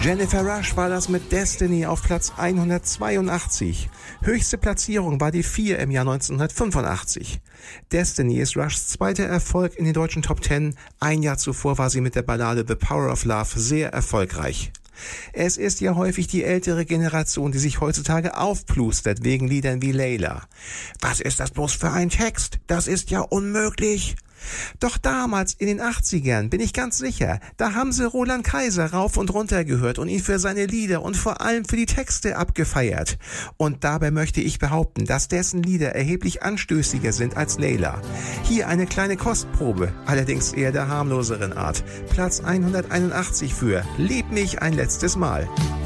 Jennifer Rush war das mit Destiny auf Platz 182. Höchste Platzierung war die 4 im Jahr 1985. Destiny ist Rushs zweiter Erfolg in den deutschen Top 10. Ein Jahr zuvor war sie mit der Ballade The Power of Love sehr erfolgreich. Es ist ja häufig die ältere Generation, die sich heutzutage aufplustert wegen Liedern wie Layla. Was ist das bloß für ein Text? Das ist ja unmöglich. Doch damals in den 80ern, bin ich ganz sicher, da haben sie Roland Kaiser rauf und runter gehört und ihn für seine Lieder und vor allem für die Texte abgefeiert. Und dabei möchte ich behaupten, dass dessen Lieder erheblich anstößiger sind als Layla. Hier eine kleine Kostprobe, allerdings eher der harmloseren Art. Platz 181 für Lieb mich ein letztes Mal.